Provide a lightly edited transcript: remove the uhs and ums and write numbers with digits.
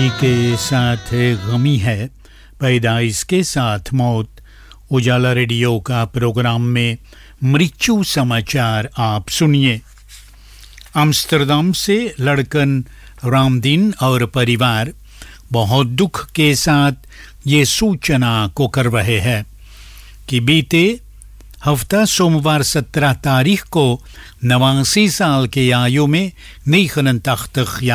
खुशी के साथ गमी है, पैदाइश के साथ मौत। उजाला रेडियो का प्रोग्राम में मृत्यु समाचार आप सुनिए। आम्स्टरडाम से लड़कन रामदीन और परिवार बहुत दुख के साथ ये सूचना को कर रहे हैं कि बीते हफ्ता सोमवार 17 तारीख को 89 साल के आयु में 89